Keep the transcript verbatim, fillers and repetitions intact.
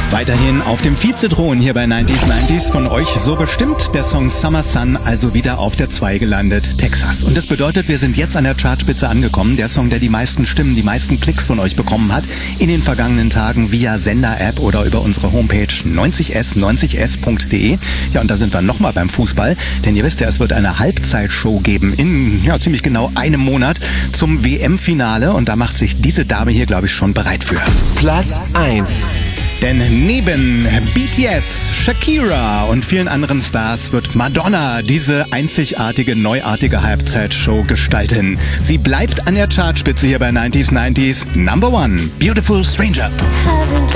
Weiterhin auf dem Vizethron hier bei neunzig neunzig von euch so bestimmt der Song Summer Sun, also wieder auf der zwei gelandet, Texas. Und das bedeutet, wir sind jetzt an der Chartspitze angekommen. Der Song, der die meisten Stimmen, die meisten Klicks von euch bekommen hat in den vergangenen Tagen via Sender-App oder über unsere Homepage neunzig s neunzig s punkt de. Ja, und da sind wir nochmal beim Fußball, denn ihr wisst ja, es wird eine Halbzeitshow geben in ja ziemlich genau einem Monat zum W M-Finale und da macht sich diese Dame hier, glaube ich, schon bereit für. Platz eins. Denn neben B T S, Shakira und vielen anderen Stars wird Madonna diese einzigartige, neuartige Halbzeitshow gestalten. Sie bleibt an der Chartspitze hier bei neunzig neunzig. Number One, Beautiful Stranger. Haven't